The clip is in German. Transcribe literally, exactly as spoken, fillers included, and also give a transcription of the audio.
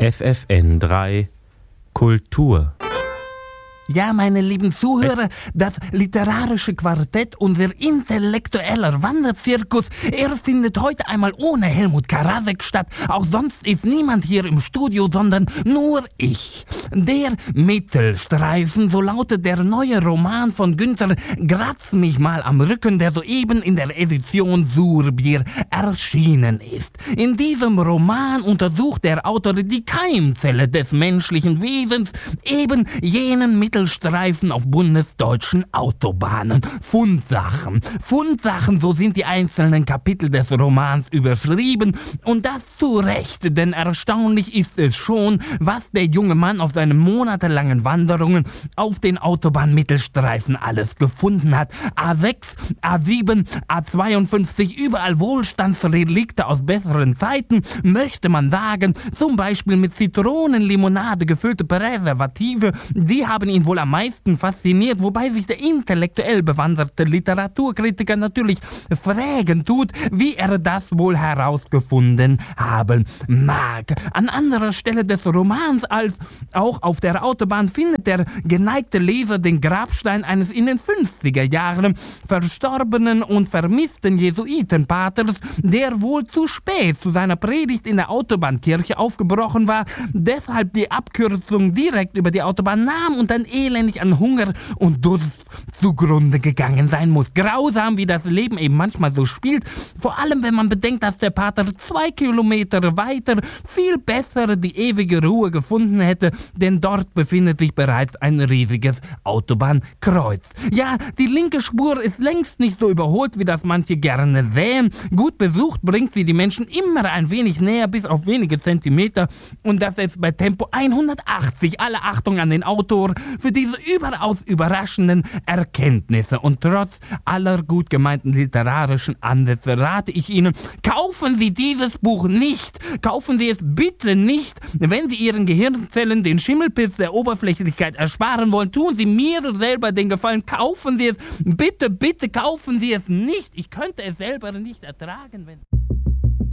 F F N drei Kultur. Ja, meine lieben Zuhörer, das literarische Quartett, unser intellektueller Wanderzirkus, er findet heute einmal ohne Helmut Karasek statt. Auch sonst ist niemand hier im Studio, sondern nur ich. Der Mittelstreifen, so lautet der neue Roman von Günter Gratz mich mal am Rücken, der soeben in der Edition Surbier erschienen ist. In diesem Roman untersucht der Autor die Keimzelle des menschlichen Wesens, eben jenen Mittelstreifen auf bundesdeutschen Autobahnen. Fundsachen. Fundsachen, so sind die einzelnen Kapitel des Romans überschrieben. Und das zu Recht, denn erstaunlich ist es schon, was der junge Mann auf seinen monatelangen Wanderungen auf den Autobahnmittelstreifen alles gefunden hat. A sechs, A sieben, A zweiundfünfzig, überall Wohlstandsrelikte aus besseren Zeiten, möchte man sagen. Zum Beispiel mit Zitronenlimonade gefüllte Präservative, die haben ihn wohl am meisten fasziniert, wobei sich der intellektuell bewanderte Literaturkritiker natürlich fragen tut, wie er das wohl herausgefunden haben mag. An anderer Stelle des Romans als auch auf der Autobahn findet der geneigte Leser den Grabstein eines in den fünfziger Jahren verstorbenen und vermissten Jesuitenpaters, der wohl zu spät zu seiner Predigt in der Autobahnkirche aufgebrochen war, deshalb die Abkürzung direkt über die Autobahn nahm und dann elendig an Hunger und Durst zugrunde gegangen sein muss. Grausam, wie das Leben eben manchmal so spielt, vor allem wenn man bedenkt, dass der Pater zwei Kilometer weiter viel besser die ewige Ruhe gefunden hätte, denn dort befindet sich bereits ein riesiges Autobahnkreuz. Ja, die linke Spur ist längst nicht so überholt, wie das manche gerne sähen. Gut besucht bringt sie die Menschen immer ein wenig näher, bis auf wenige Zentimeter, und das ist bei Tempo hundertachtzig. Alle Achtung an den Autor für diese überaus überraschenden Erkenntnisse. Und trotz aller gut gemeinten literarischen Ansätze rate ich Ihnen, kaufen Sie dieses Buch nicht. Kaufen Sie es bitte nicht. Wenn Sie Ihren Gehirnzellen den Schimmelpilz der Oberflächlichkeit ersparen wollen, tun Sie mir selber den Gefallen. Kaufen Sie es. Bitte, bitte kaufen Sie es nicht. Ich könnte es selber nicht ertragen, wenn...